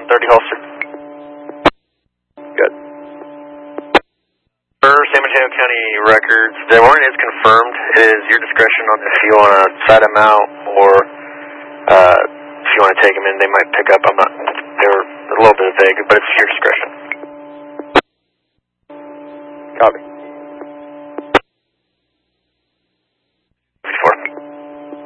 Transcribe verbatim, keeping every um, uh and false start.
thirty holster. Good. For San Mateo County records, the warrant is confirmed. It is your discretion on if you want to side them out or uh, if you want to take them in. They might pick up. I'm not. They were a little bit vague, but it's your discretion. Copy.